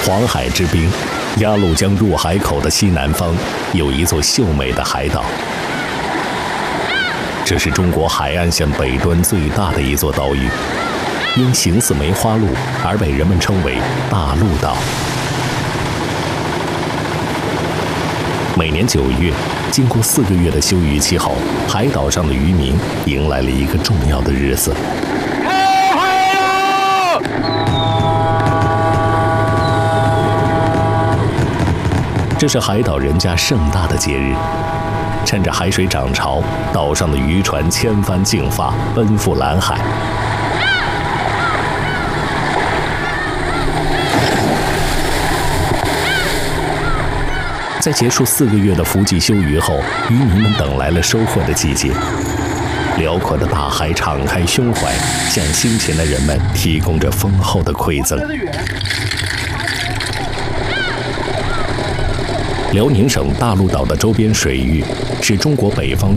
黄海之滨，鸭绿江入海口的西南方有一座秀美的海岛。这是中国海岸线北端最大的一座岛屿，因形似梅花鹿而被人们称为大陆岛。每年9月，经过4个月的休渔期后，海岛上的渔民迎来了一个重要的日子。这是海岛人家盛大的节日，趁着海水涨潮，岛上的渔船千帆竞发，奔赴蓝海。在结束4个月的伏季休渔后，渔民们等来了收获的季节。辽阔的大海敞开胸怀，向辛勤的人们提供着丰厚的馈赠。辽宁省大陆岛的周边水域是中国北方